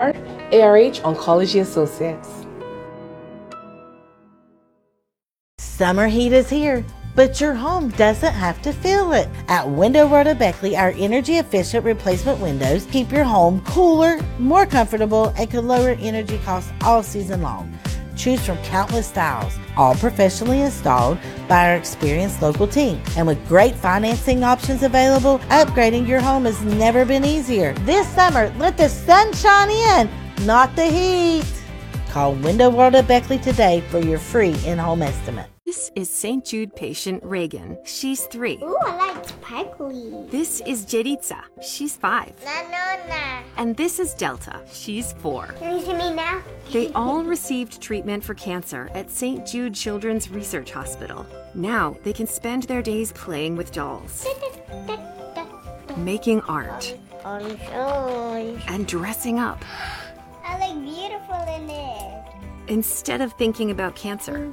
are ARH Oncology Associates. Summer heat is here, but your home doesn't have to feel it. At Window World of Beckley, our energy-efficient replacement windows keep your home cooler, more comfortable, and can lower energy costs all season long. Choose from countless styles, all professionally installed by our experienced local team. And with great financing options available, upgrading your home has never been easier. This summer, let the sun shine in, not the heat. Call Window World of Beckley today for your free in-home estimate. This is St. Jude patient Reagan. She's 3. Ooh, I like sparkly. This is Jeritza. She's 5. Na. And this is Delta. She's 4. Can you see me now? They all received treatment for cancer at St. Jude Children's Research Hospital. Now they can spend their days playing with dolls, making art, and dressing up. I look beautiful in it. Instead of thinking about cancer.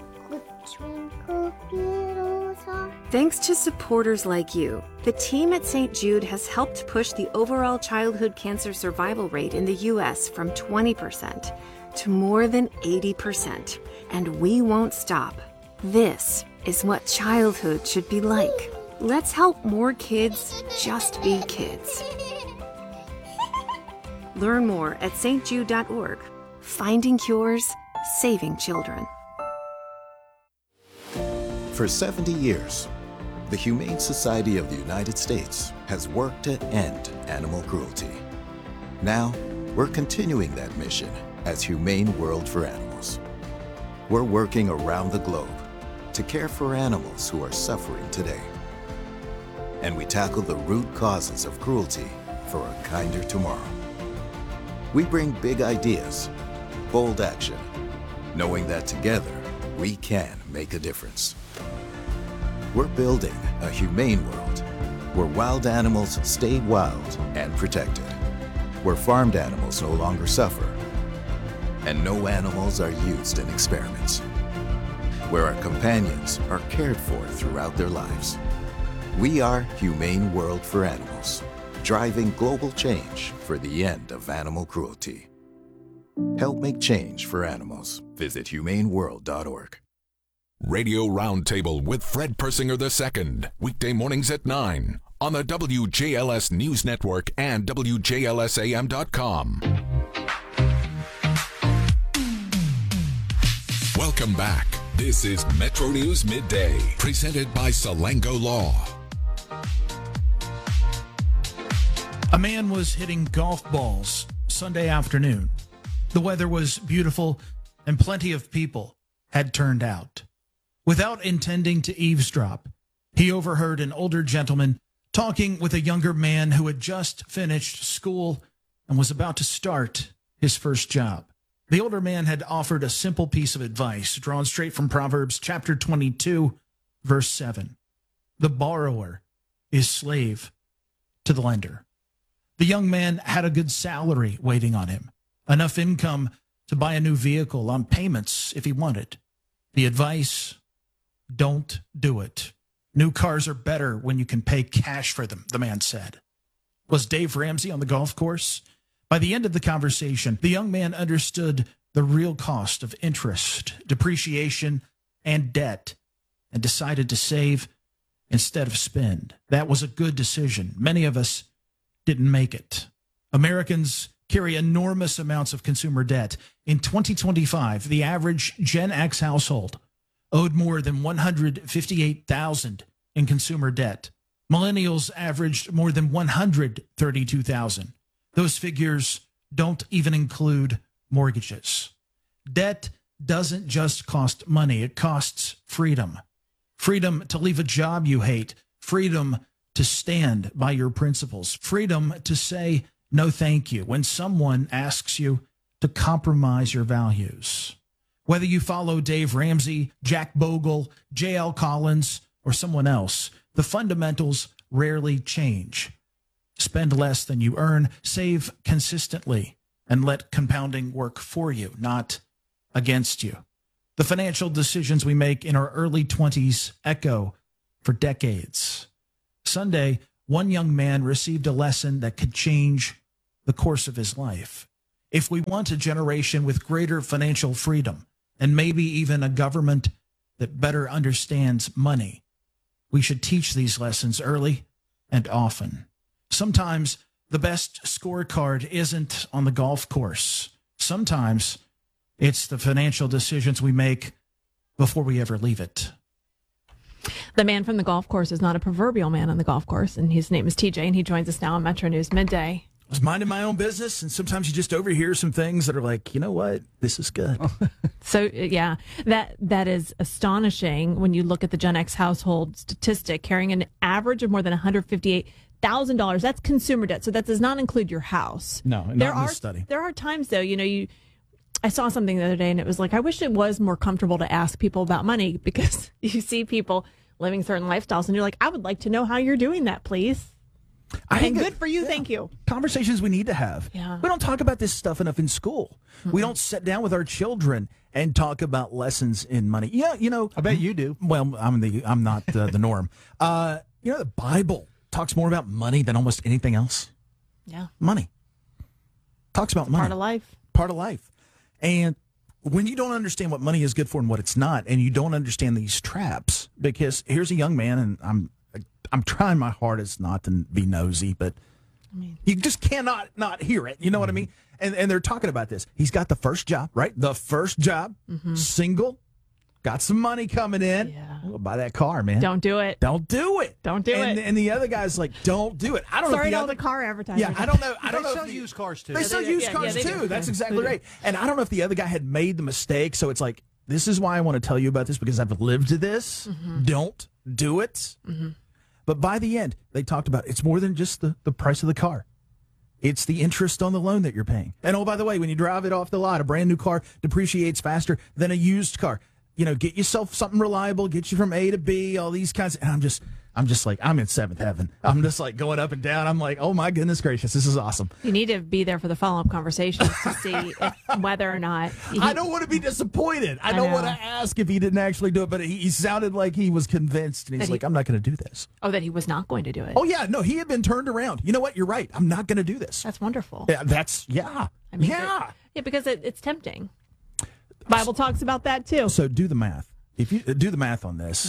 Thanks to supporters like you, the team at St. Jude has helped push the overall childhood cancer survival rate in the U.S. from 20% to more than 80%. And we won't stop. This is what childhood should be like. Let's help more kids just be kids. Learn more at stjude.org. Finding cures, saving children. For 70 years, the Humane Society of the United States has worked to end animal cruelty. Now, we're continuing that mission as Humane World for Animals. We're working around the globe to care for animals who are suffering today. And we tackle the root causes of cruelty for a kinder tomorrow. We bring big ideas, bold action, knowing that together we can make a difference. We're building a humane world where wild animals stay wild and protected, where farmed animals no longer suffer, and no animals are used in experiments, where our companions are cared for throughout their lives. We are Humane World for Animals, driving global change for the end of animal cruelty. Help make change for animals. Visit humaneworld.org. Radio Roundtable with Fred Persinger II, weekday mornings at 9 on the WJLS News Network and WJLSAM.com. Welcome back. This is Metro News Midday, presented by Salango Law. A man was hitting golf balls Sunday afternoon. The weather was beautiful and plenty of people had turned out. Without intending to eavesdrop, he overheard an older gentleman talking with a younger man who had just finished school and was about to start his first job. The older man had offered a simple piece of advice drawn straight from Proverbs chapter 22, verse 7. The borrower is slave to the lender. The young man had a good salary waiting on him, enough income to buy a new vehicle on payments if he wanted. The advice: don't do it. New cars are better when you can pay cash for them, the man said. Was Dave Ramsey on the golf course? By the end of the conversation, the young man understood the real cost of interest, depreciation, and debt, and decided to save instead of spend. That was a good decision. Many of us didn't make it. Americans carry enormous amounts of consumer debt. In 2025, the average Gen X household owed more than $158,000 in consumer debt. Millennials averaged more than $132,000. Those figures don't even include mortgages. Debt doesn't just cost money, it costs freedom. Freedom to leave a job you hate, freedom to stand by your principles, freedom to say no thank you when someone asks you to compromise your values. Whether you follow Dave Ramsey, Jack Bogle, J.L. Collins, or someone else, the fundamentals rarely change. Spend less than you earn, save consistently, and let compounding work for you, not against you. The financial decisions we make in our early 20s echo for decades. Sunday, one young man received a lesson that could change the course of his life. if we want a generation with greater financial freedom and maybe even a government that better understands money, we should teach these lessons early and often. Sometimes the best scorecard isn't on the golf course. Sometimes it's the financial decisions we make before we ever leave it. The man from the golf course is not a proverbial man on the golf course, and his name is TJ, and he joins us now on Metro News Midday. I was minding my own business, and sometimes you just overhear some things that are like, you know what? This is good. So, yeah, that is astonishing when you look at the Gen X household statistic, carrying an average of more than $158,000. That's consumer debt, so that does not include your house. No, not in this study. There are times, though, I saw something the other day, and it was like, I wish it was more comfortable to ask people about money, because you see people living certain lifestyles, and you're like, I would like to know how you're doing that, please. And good for you, thank you. Conversations we need to have. Yeah. We don't talk about this stuff enough in school. Mm-hmm. We don't sit down with our children and talk about lessons in money. Yeah, I bet you do. Well, I'm not the norm. The Bible talks more about money than almost anything else. Yeah. Money. Talks about money. Part of life. Part of life. And when you don't understand what money is good for and what it's not, and you don't understand these traps, because here's a young man, and I'm trying my hardest not to be nosy, but you just cannot not hear it. You know what I mean? And they're talking about this. He's got the first job, right? The first job, single, got some money coming in. Yeah. Well, buy that car, man. Don't do it. Don't do it. Don't do it. And the other guy's like, don't do it. I don't know. Sorry if to all the car advertisers. Yeah, I don't know. They sell used cars too. They sell used cars they too. do. That's Yeah, exactly they do. right. And I don't know if the other guy had made the mistake. So it's like, this is why I want to tell you about this, because I've lived this. Don't do it. But by the end, they talked about it's more than just the price of the car. It's the interest on the loan that you're paying. And oh, by the way, when you drive it off the lot, a brand new car depreciates faster than a used car. Get yourself something reliable, get you from A to B, all these kinds. And I'm just like, I'm in seventh heaven. I'm just like going up and down. I'm like, oh my goodness gracious, this is awesome. You need to be there for the follow-up conversations to see whether or not. I don't want to be disappointed. I don't want to ask if he didn't actually do it, but he sounded like he was convinced, and he's like, I'm not going to do this. Oh, that he was not going to do it. Oh, yeah. No, he had been turned around. You know what? You're right. I'm not going to do this. That's wonderful. Yeah, Because it's tempting. Bible talks about that too. So do the math. If you do the math on this,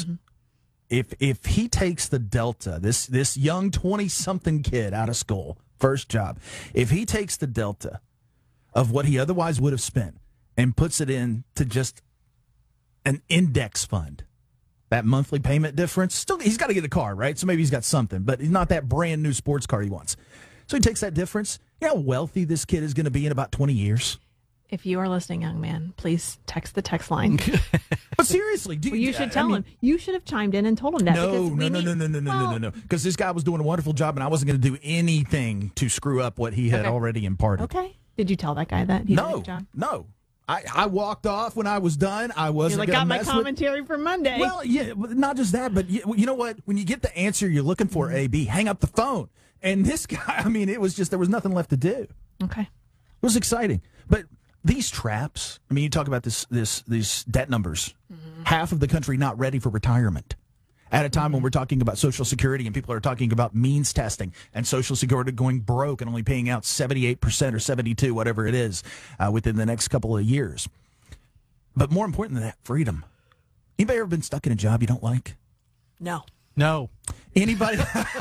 if he takes the delta, this young 20-something kid out of school, first job, if he takes the delta of what he otherwise would have spent and puts it into just an index fund, that monthly payment difference, still he's got to get a car, right? So maybe he's got something, but he's not that brand new sports car he wants. So he takes that difference. You know how wealthy this kid is going to be in about 20 years? If you are listening, young man, please text the text line. But seriously, you should tell him. You should have chimed in and told him that. No. Because this guy was doing a wonderful job, and I wasn't going to do anything to screw up what he had already imparted. Okay. Did you tell that guy that he did a good job? No. I walked off when I was done. I wasn't got my commentary for Monday. Well, yeah, not just that, but you know what? When you get the answer you're looking for, AB, hang up the phone. And this guy, it was just there was nothing left to do. Okay. It was exciting, but. These traps, you talk about these debt numbers, half of the country not ready for retirement at a time when we're talking about Social Security and people are talking about means testing and Social Security going broke and only paying out 78% or 72%, whatever it is, within the next couple of years. But more important than that, freedom. Anybody ever been stuck in a job you don't like? No. Anybody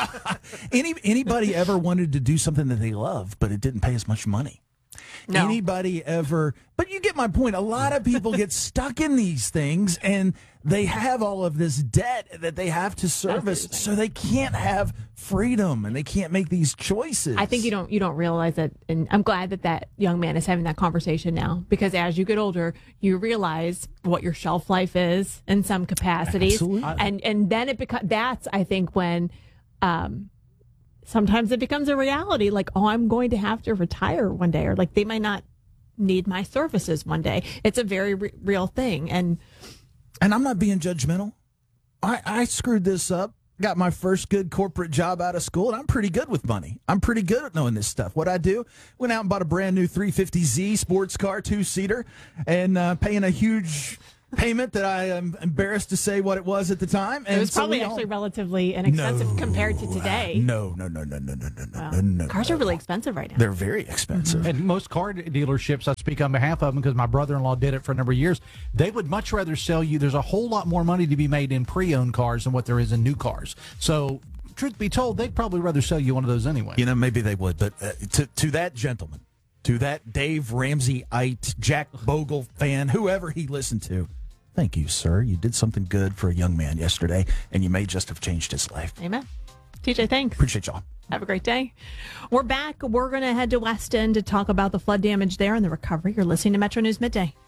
ever wanted to do something that they love, but it didn't pay as much money? No. Anybody ever? But you get my point. A lot of people get stuck in these things, and they have all of this debt that they have to service, so they can't have freedom and they can't make these choices. I think you don't realize that, and I'm glad that young man is having that conversation now, because as you get older, you realize what your shelf life is in some capacities. Absolutely. And then that's I think when. Sometimes it becomes a reality, like, oh, I'm going to have to retire one day, or like they might not need my services one day. It's a very real thing. And I'm not being judgmental. I screwed this up, got my first good corporate job out of school, and I'm pretty good with money. I'm pretty good at knowing this stuff. What I do, went out and bought a brand new 350Z sports car, 2-seater, and paying a huge payment that I am embarrassed to say what it was at the time. And It was so probably we all- actually relatively inexpensive compared to today. No. Cars are really expensive right now. They're very expensive. And most car dealerships, I speak on behalf of them because my brother-in-law did it for a number of years, they would much rather sell you. There's a whole lot more money to be made in pre-owned cars than what there is in new cars. So, truth be told, they'd probably rather sell you one of those anyway. You know, maybe they would, but to that gentleman, to that Dave Ramsey-ite, Jack Bogle fan, whoever he listened to, thank you, sir. You did something good for a young man yesterday, and you may just have changed his life. Amen. TJ, thanks. Appreciate y'all. Have a great day. We're back. We're going to head to West End to talk about the flood damage there and the recovery. You're listening to Metro News Midday.